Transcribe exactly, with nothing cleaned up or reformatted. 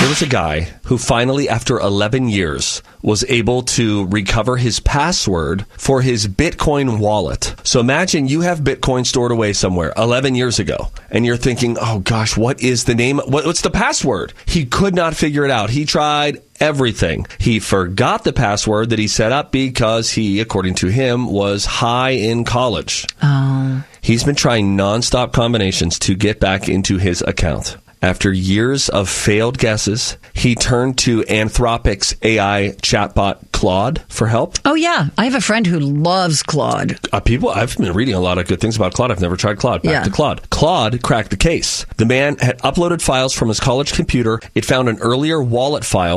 was a guy who finally, after eleven years, was able to recover his password for his Bitcoin wallet. So imagine you have Bitcoin stored away somewhere eleven years ago, and you're thinking, oh gosh, what is the name? What, what's the password? He could not figure it out. He tried everything. He forgot the password that he set up because he, according to him, was high in college. Oh. He's been trying nonstop combinations to get back into his account. After years of failed guesses, he turned to Anthropic's A I chatbot Claude for help. Oh, yeah. I have a friend who loves Claude. Uh, people, I've been reading a lot of good things about Claude. I've never tried Claude. Back yeah. to Claude. Claude cracked the case. The man had uploaded files from his college computer. It found an earlier wallet file